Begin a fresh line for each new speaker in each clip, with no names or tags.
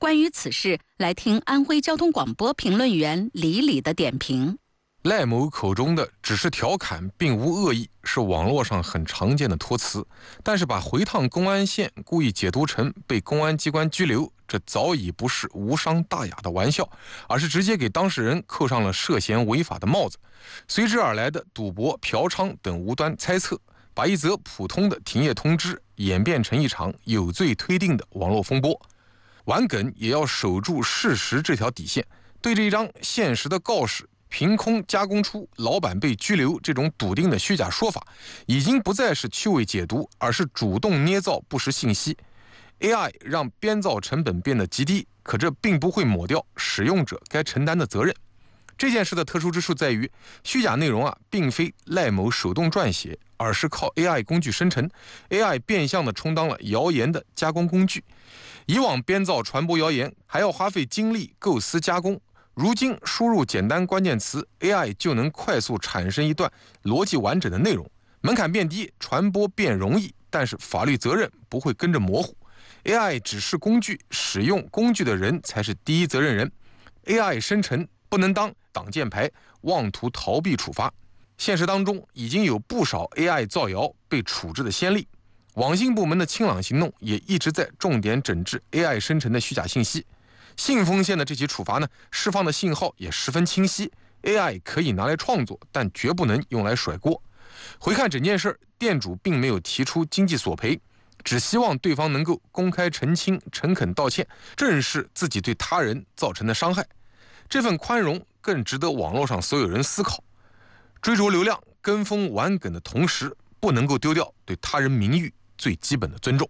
关于此事，来听安徽交通广播评论员李的点评。
赖某口中的只是调侃，并无恶意，是网络上很常见的托词。但是把回趟公安线故意解读成被公安机关拘留，这早已不是无伤大雅的玩笑，而是直接给当事人扣上了涉嫌违法的帽子。随之而来的赌博、嫖娼等无端猜测，把一则普通的停业通知演变成一场有罪推定的网络风波。玩梗也要守住事实这条底线，对这一张现实的告示凭空加工出老板被拘留这种笃定的虚假说法，已经不再是趣味解读，而是主动捏造不实信息。 AI 让编造成本变得极低，可这并不会抹掉使用者该承担的责任。这件事的特殊之处在于，虚假内容并非赖某手动撰写，而是靠 AI 工具生成。 AI 变相的充当了谣言的加工工具。以往编造传播谣言还要花费精力构思加工，如今输入简单关键词， AI 就能快速产生一段逻辑完整的内容，门槛变低，传播变容易，但是法律责任不会跟着模糊。 AI 只是工具，使用工具的人才是第一责任人。 AI 生成不能当挡箭牌，妄图逃避处罚。现实当中已经有不少 AI 造谣被处置的先例，网信部门的清朗行动也一直在重点整治 AI 生成的虚假信息。信丰县的这起处罚呢，释放的信号也十分清晰， AI 可以拿来创作，但绝不能用来甩锅。回看整件事，店主并没有提出经济索赔，只希望对方能够公开澄清，诚恳道歉，正视自己对他人造成的伤害。这份宽容更值得网络上所有人思考。追逐流量、跟风玩梗的同时，不能够丢掉对他人名誉最基本的尊重。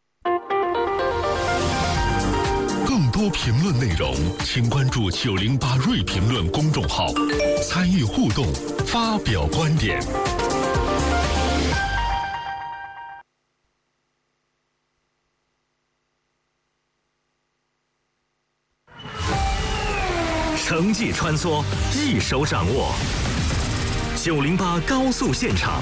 更多评论内容，请关注908瑞评论公众号，参与互动，发表观点。
城际穿梭，一手掌握。908高速现场。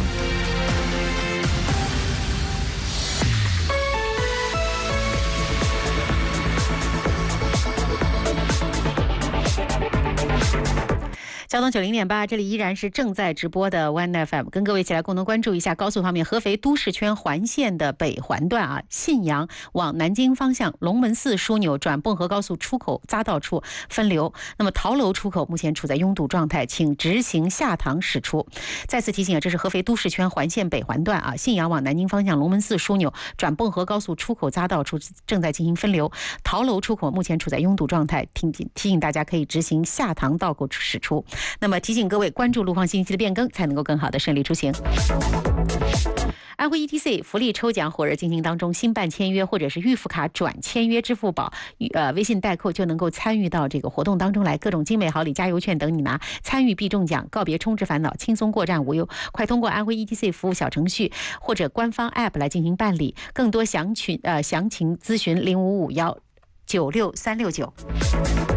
交通90.8，这里依然是正在直播的 One FM， 跟各位一起来共同关注一下高速方面，合肥都市圈环线的北环段信阳往南京方向龙门寺枢纽转汞河高速出口匝道处分流，那么陶楼出口目前处在拥堵状态，请直行下塘驶出。再次提醒这是合肥都市圈环线北环段信阳往南京方向龙门寺枢纽转汞河高速出口匝道处正在进行分流，陶楼出口目前处在拥堵状态，提醒大家可以直行下塘道口驶出。那么提醒各位关注路况信息的变更，才能够更好的顺利出行。安徽 ETC 福利抽奖火热进行当中，新办签约或者是预付卡转签约支付宝微信代扣就能够参与到这个活动当中来，各种精美好礼、加油券等你拿，参与必中奖，告别充值烦恼，轻松过站无忧。快通过安徽 ETC 服务小程序或者官方 App 来进行办理，更多详情咨询0551966369。